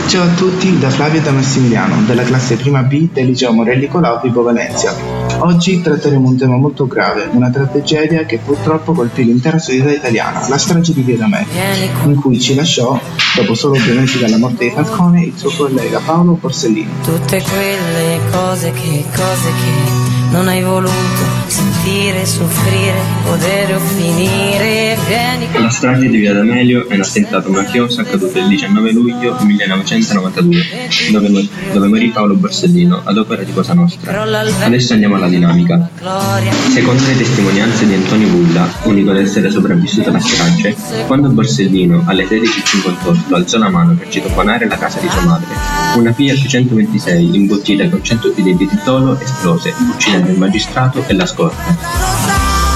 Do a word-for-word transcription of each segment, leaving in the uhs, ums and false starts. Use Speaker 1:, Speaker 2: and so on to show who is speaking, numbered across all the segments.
Speaker 1: Ciao a tutti da Flavio e da Massimiliano, della classe prima B del liceo Morelli Colau Vibo Valencia. Oggi tratteremo un tema molto grave, una tragedia che purtroppo colpì l'intera società italiana, la strage di Via D'Amelio, in cui ci lasciò, dopo solo due mesi dalla morte di Falcone, il suo collega Paolo Borsellino.
Speaker 2: Tutte quelle cose che, cose che non hai voluto sentire, soffrire, godere o finire. Vieni.
Speaker 3: La strage di Via D'Amelio è un attentato mafioso accaduto il diciannove luglio millenovecentonovantadue, dove, dove morì Paolo Borsellino ad opera di Cosa Nostra. Adesso andiamo alla dinamica. Secondo le testimonianze di Antonio Bulla, unico ad essere sopravvissuto alla strage, quando Borsellino alle sedici e cinquantotto alzò la mano per citofonare la casa di sua madre, una Fiat centoventisei imbottita con cento chili di titolo esplose, uccidendo il magistrato e la scorta.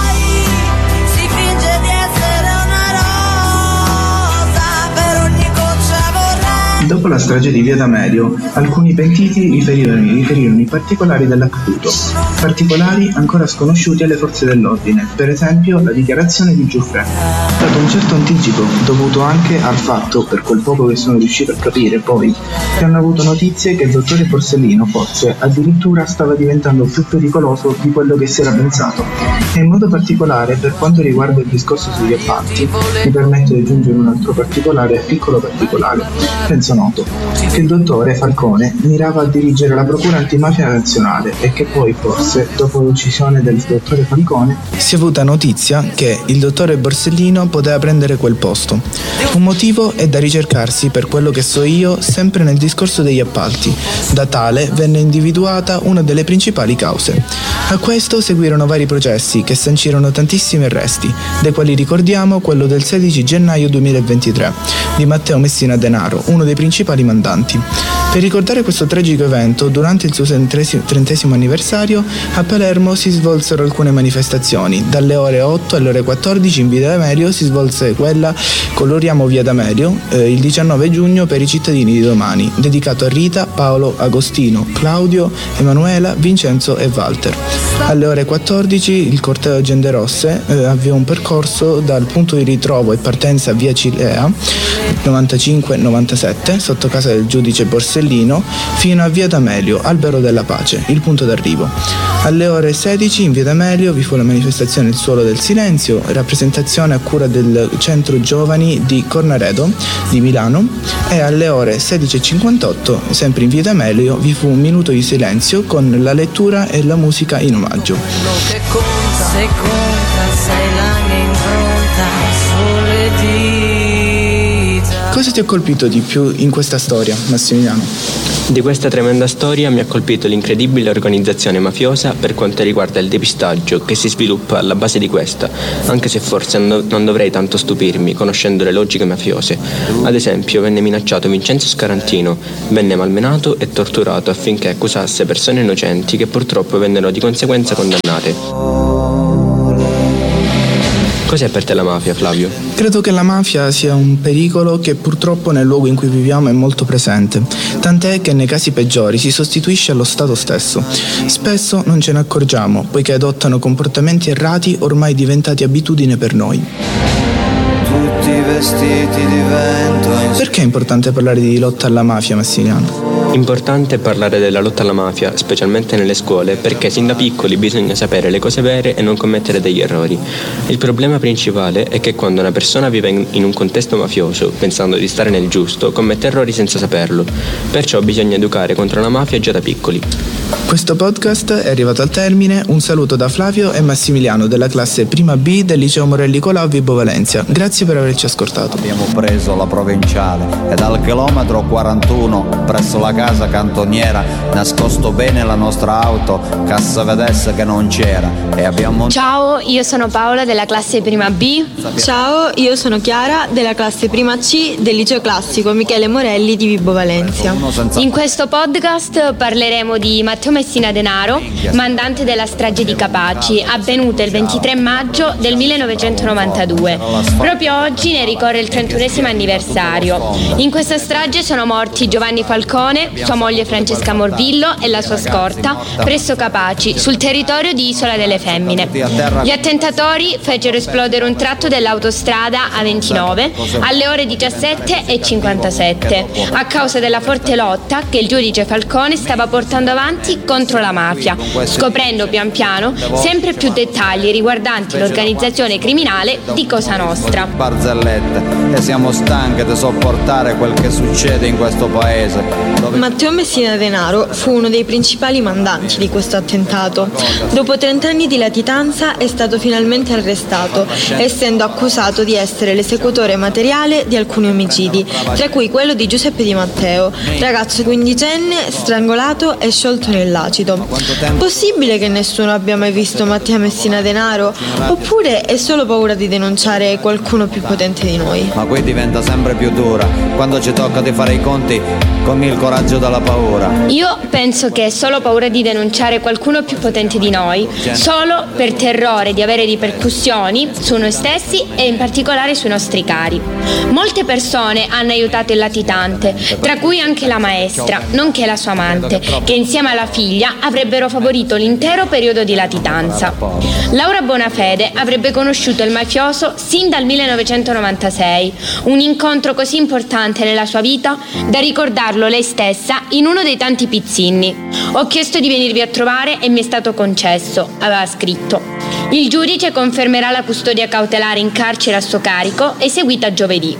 Speaker 1: Dopo la strage di Via D'Amelio, alcuni pentiti riferirono, riferirono i particolari dell'accaduto, particolari ancora sconosciuti alle forze dell'ordine, per esempio la dichiarazione di Giuffre. Dato un certo anticipo, dovuto anche al fatto, per quel poco che sono riuscito a capire poi, che hanno avuto notizie che il dottore Borsellino forse addirittura stava diventando più pericoloso di quello che si era pensato. E in modo particolare, per quanto riguarda il discorso sugli appalti, mi permetto di aggiungere un altro particolare, piccolo particolare, penso noto, che il dottore Falcone mirava a dirigere la procura antimafia nazionale e che poi forse, dopo l'uccisione del dottore Falcone,
Speaker 4: si è avuta notizia che il dottore Borsellino poteva prendere quel posto. Un motivo è da ricercarsi, per quello che so io, sempre nel discorso degli appalti. Da tale venne individuata una delle principali cause. A questo seguirono vari processi che sancirono tantissimi arresti, dei quali ricordiamo quello del sedici gennaio duemilaventitré di Matteo Messina Denaro, uno dei principali mandanti. Per ricordare questo tragico evento, durante il suo trentesimo anniversario, a Palermo si svolsero alcune manifestazioni. Dalle ore otto alle ore quattordici in Via D'Amelio si svolse quella Coloriamo Via D'Amelio, eh, il diciannove giugno per i cittadini di domani, dedicato a Rita, Paolo, Agostino, Claudio, Emanuela, Vincenzo e Walter. Alle ore quattordici il corteo Genderosse eh, avviò un percorso dal punto di ritrovo e partenza via Cilea novantacinque novantasette sotto casa del giudice Borsellino fino a Via D'Amelio, Albero della Pace, il punto d'arrivo. Alle ore sedici in Via D'Amelio vi fu la manifestazione Il Suolo del Silenzio, rappresentazione a cura del Centro Giovani di Cornaredo di Milano, e alle ore sedici e cinquantotto, sempre in Via D'Amelio, vi fu un minuto di silenzio con la lettura e la musica in omaggio.
Speaker 2: Che conta, se conta, sei la mia impronta sulle dita.
Speaker 4: Cosa ti ha colpito di più in questa storia, Massimiliano?
Speaker 3: Di questa tremenda storia mi ha colpito l'incredibile organizzazione mafiosa per quanto riguarda il depistaggio che si sviluppa alla base di questa, anche se forse non dovrei tanto stupirmi conoscendo le logiche mafiose. Ad esempio venne minacciato Vincenzo Scarantino, venne malmenato e torturato affinché accusasse persone innocenti che purtroppo vennero di conseguenza condannate. Cos'è per te la mafia, Flavio?
Speaker 4: Credo che la mafia sia un pericolo che purtroppo nel luogo in cui viviamo è molto presente, tant'è che nei casi peggiori si sostituisce allo Stato stesso. Spesso non ce ne accorgiamo, poiché adottano comportamenti errati ormai diventati abitudine per noi.
Speaker 5: Tutti vestiti di vento.
Speaker 4: Perché è importante parlare di lotta alla mafia, Massimiliano?
Speaker 3: Importante parlare della lotta alla mafia, specialmente nelle scuole, perché sin da piccoli bisogna sapere le cose vere e non commettere degli errori. Il problema principale è che quando una persona vive in un contesto mafioso, pensando di stare nel giusto, commette errori senza saperlo. Perciò bisogna educare contro la mafia già da piccoli.
Speaker 4: Questo podcast è arrivato al termine. Un saluto da Flavio e Massimiliano della classe prima B del liceo Morelli Colau Vibo Valencia. Grazie per averci ascoltato.
Speaker 5: Abbiamo preso la provinciale e dal chilometro quarantuno presso la casa cantoniera, nascosto bene la nostra auto, cassa vedesse che non c'era, e abbiamo...
Speaker 6: Ciao, io sono Paola della classe prima B.
Speaker 7: Ciao, io sono Chiara della classe prima C del liceo classico Michele Morelli di Vibo Valencia.
Speaker 6: In questo podcast parleremo di Matteo Messina Denaro, mandante della strage di Capaci, avvenuta il ventitré maggio del millenovecentonovantadue. Proprio oggi, nei ricorre il trentunesimo anniversario. In questa strage sono morti Giovanni Falcone, sua moglie Francesca Morvillo e la sua scorta presso Capaci, sul territorio di Isola delle Femmine. Gli attentatori fecero esplodere un tratto dell'autostrada A ventinove alle ore diciassette e cinquantasette a causa della forte lotta che il giudice Falcone stava portando avanti contro la mafia, scoprendo pian piano sempre più dettagli riguardanti l'organizzazione criminale di Cosa Nostra.
Speaker 5: Barzellette, e siamo stanche di sopportare quel che succede in questo paese. Dove...
Speaker 7: Matteo Messina Denaro fu uno dei principali mandanti di questo attentato. Dopo trent'anni di latitanza è stato finalmente arrestato, essendo accusato di essere l'esecutore materiale di alcuni omicidi, tra cui quello di Giuseppe Di Matteo, ragazzo quindicenne strangolato e sciolto nell'acido. Possibile che nessuno abbia mai visto Matteo Messina Denaro? Oppure è solo paura di denunciare qualcuno più potente di noi?
Speaker 5: Ma qui diventa sempre più dura quando ci tocca di fare i conti con il coraggio della paura.
Speaker 6: Io penso che è solo paura di denunciare qualcuno più potente di noi, solo per terrore di avere ripercussioni su noi stessi e in particolare sui nostri cari. Molte persone hanno aiutato il latitante, tra cui anche la maestra, nonché la sua amante, che insieme alla figlia avrebbero favorito l'intero periodo di latitanza. Laura Bonafede avrebbe conosciuto il mafioso sin dal millenovecentonovantasei, un incontro così importante nella sua vita da ricordarlo lei stessa in uno dei tanti pizzinni. Ho chiesto di venirvi a trovare e mi è stato concesso, aveva scritto. Il giudice confermerà la custodia cautelare in carcere a suo carico, eseguita giovedì.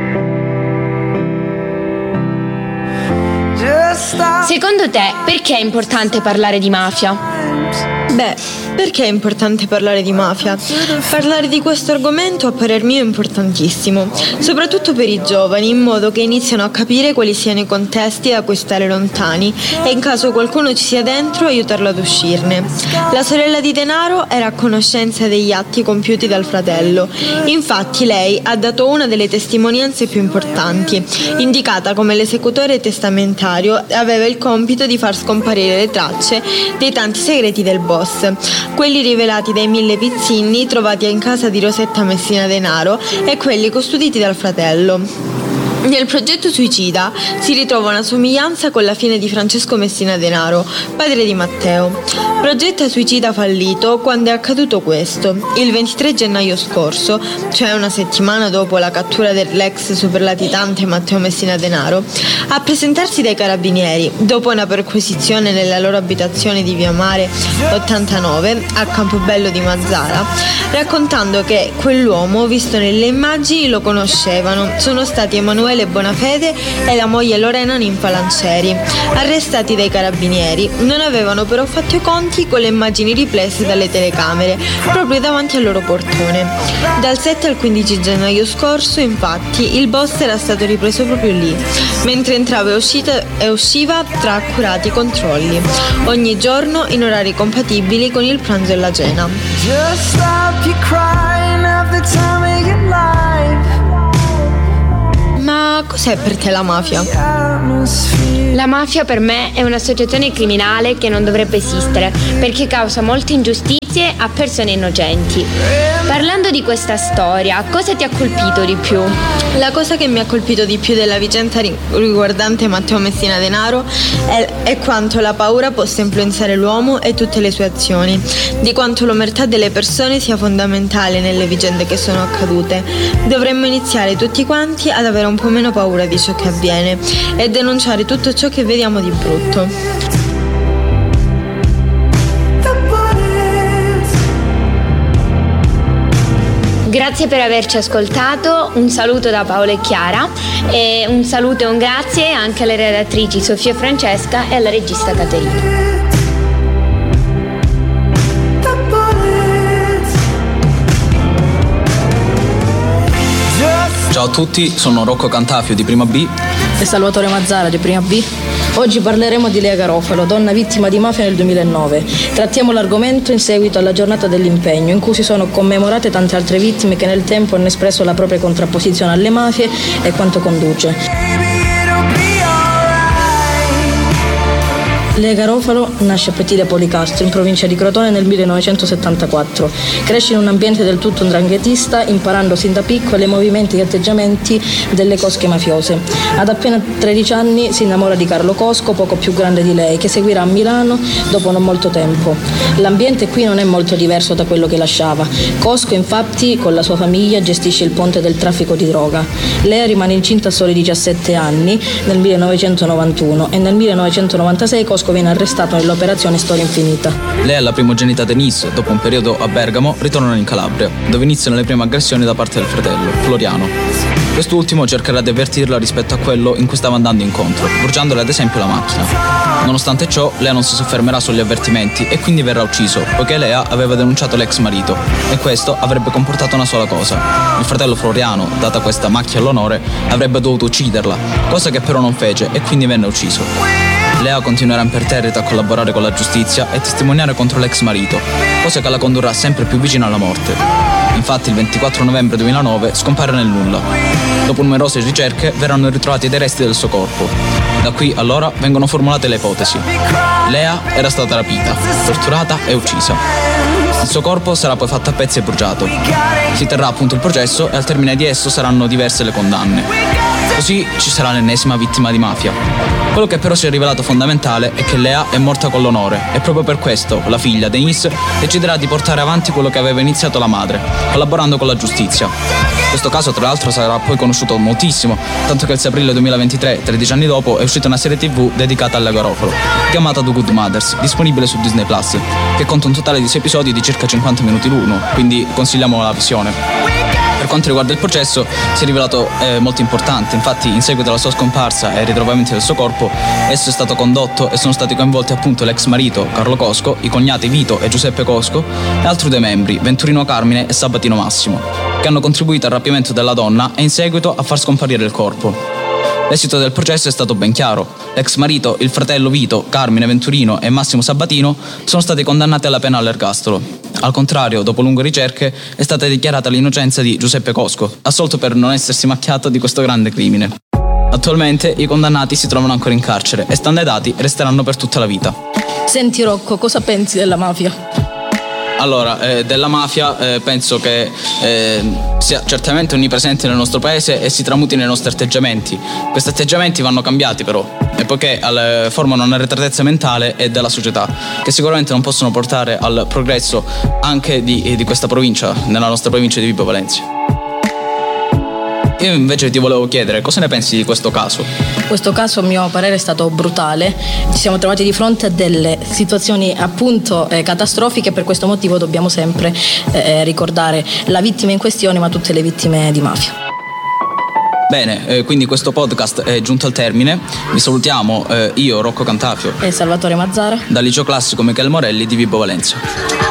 Speaker 6: Secondo te, perché è importante parlare di mafia?
Speaker 7: Beh, perché è importante parlare di mafia? Parlare di questo argomento a parer mio è importantissimo, soprattutto per i giovani, in modo che iniziano a capire quali siano i contesti a cui stare lontani e in caso qualcuno ci sia dentro aiutarlo ad uscirne. La sorella di Denaro era a conoscenza degli atti compiuti dal fratello, infatti lei ha dato una delle testimonianze più importanti, indicata come l'esecutore testamentario e aveva il compito di far scomparire le tracce dei tanti segreti del boss, quelli rivelati dai mille pizzinni trovati in casa di Rosetta Messina Denaro e quelli custoditi dal fratello. Nel progetto suicida si ritrova una somiglianza con la fine di Francesco Messina Denaro, padre di Matteo. Progetto suicida fallito quando è accaduto questo. Il ventitré gennaio scorso, cioè una settimana dopo la cattura dell'ex superlatitante Matteo Messina Denaro, a presentarsi dai carabinieri, dopo una perquisizione nella loro abitazione di Via Mare ottantanove a Campobello di Mazzara, raccontando che quell'uomo visto nelle immagini lo conoscevano, sono stati Emanuele Bonafede e la moglie Lorena Ninfalancieri, arrestati dai carabinieri. Non avevano però fatto i conti con le immagini riprese dalle telecamere proprio davanti al loro portone. Dal sette al quindici gennaio scorso, infatti, il boss era stato ripreso proprio lì, mentre entrava e, uscita, e usciva tra accurati controlli, ogni giorno in orari compatibili con il pranzo e la cena. Just stop your crying every time we get live. Ma cos'è per te la mafia?
Speaker 6: La mafia per me è un'associazione criminale che non dovrebbe esistere perché causa molte ingiustizie a persone innocenti. Parlando di questa storia, cosa ti ha colpito di più?
Speaker 7: La cosa che mi ha colpito di più della vicenda riguardante Matteo Messina Denaro è, è quanto la paura possa influenzare l'uomo e tutte le sue azioni, di quanto l'omertà delle persone sia fondamentale nelle vicende che sono accadute. Dovremmo iniziare tutti quanti ad avere un po' meno paura di ciò che avviene e denunciare tutto ciò che vediamo di brutto.
Speaker 6: Grazie per averci ascoltato, un saluto da Paola e Chiara e un saluto e un grazie anche alle redattrici Sofia e Francesca e alla regista Caterina.
Speaker 8: Ciao a tutti, sono Rocco Cantafio di Prima B
Speaker 9: e Salvatore Mazzara di Prima B. Oggi parleremo di Lea Garofalo, donna vittima di mafia nel duemilanove. Trattiamo l'argomento in seguito alla giornata dell'impegno, in cui si sono commemorate tante altre vittime che nel tempo hanno espresso la propria contrapposizione alle mafie e quanto conduce. Lea Garofalo nasce a Petile Policastro, in provincia di Crotone, nel millenovecentosettantaquattro. Cresce in un ambiente del tutto ndranghetista, imparando sin da piccolo i movimenti e atteggiamenti delle cosche mafiose. Ad appena tredici anni si innamora di Carlo Cosco, poco più grande di lei, che seguirà a Milano dopo non molto tempo. L'ambiente qui non è molto diverso da quello che lasciava. Cosco, infatti, con la sua famiglia gestisce il ponte del traffico di droga. Lea rimane incinta a soli diciassette anni nel millenovecentonovantuno e nel millenovecentonovantasei Cosco viene arrestato nell'operazione Storia Infinita.
Speaker 8: Lea è la primogenita Denise, dopo un periodo a Bergamo ritornano in Calabria, dove iniziano le prime aggressioni da parte del fratello, Floriano. Quest'ultimo cercherà di avvertirla rispetto a quello in cui stava andando incontro, bruciandole ad esempio la macchina. Nonostante ciò, Lea non si soffermerà sugli avvertimenti e quindi verrà ucciso, poiché Lea aveva denunciato l'ex marito, e questo avrebbe comportato una sola cosa. Il fratello Floriano, data questa macchia all'onore, avrebbe dovuto ucciderla, cosa che però non fece e quindi venne ucciso. Lea continuerà imperterrita a collaborare con la giustizia e testimoniare contro l'ex marito, cosa che la condurrà sempre più vicino alla morte. Infatti il ventiquattro novembre duemilanove scompare nel nulla. Dopo numerose ricerche verranno ritrovati dei resti del suo corpo. Da qui allora vengono formulate le ipotesi. Lea era stata rapita, torturata e uccisa. Il suo corpo sarà poi fatto a pezzi e bruciato. Si terrà appunto il processo e al termine di esso saranno diverse le condanne. Così ci sarà l'ennesima vittima di mafia. Quello che però si è rivelato fondamentale è che Lea è morta con l'onore e proprio per questo la figlia, Denise, deciderà di portare avanti quello che aveva iniziato la madre, collaborando con la giustizia. Questo caso tra l'altro sarà poi conosciuto moltissimo, tanto che il sei aprile duemilaventitré, tredici anni dopo, è uscita una serie tivù dedicata a Lea Garofalo, chiamata The Good Mothers, disponibile su Disney Plus, che conta un totale di sei episodi di circa cinquanta minuti l'uno, quindi consigliamo la visione. Per quanto riguarda il processo, si è rivelato eh, molto importante. Infatti, in seguito alla sua scomparsa e ai ritrovamenti del suo corpo, esso è stato condotto e sono stati coinvolti appunto l'ex marito Carlo Cosco, i cognati Vito e Giuseppe Cosco e altri due membri, Venturino Carmine e Sabatino Massimo, che hanno contribuito al rapimento della donna e in seguito a far scomparire il corpo. L'esito del processo è stato ben chiaro. L'ex marito, il fratello Vito, Carmine Venturino e Massimo Sabatino sono stati condannati alla pena all'ergastolo. Al contrario, dopo lunghe ricerche, è stata dichiarata l'innocenza di Giuseppe Cosco, assolto per non essersi macchiato di questo grande crimine. Attualmente i condannati si trovano ancora in carcere e, stando ai dati, resteranno per tutta la vita.
Speaker 9: Senti Rocco, cosa pensi della mafia?
Speaker 8: Allora, eh, della mafia eh, penso che eh, sia certamente onnipresente nel nostro paese e si tramuti nei nostri atteggiamenti. Questi atteggiamenti vanno cambiati però, e poiché al, formano una arretratezza mentale e della società, che sicuramente non possono portare al progresso anche di, di questa provincia, nella nostra provincia di Vibo Valentia. Io invece ti volevo chiedere, cosa ne pensi di questo caso?
Speaker 9: Questo caso a mio parere è stato brutale, ci siamo trovati di fronte a delle situazioni appunto eh, catastrofiche, per questo motivo dobbiamo sempre eh, ricordare la vittima in questione, ma tutte le vittime di mafia.
Speaker 8: Bene, eh, quindi questo podcast è giunto al termine, vi salutiamo eh, io, Rocco Cantafio
Speaker 9: e Salvatore Mazzara
Speaker 8: dal Liceo Classico Michele Morelli di Vibo Valentia.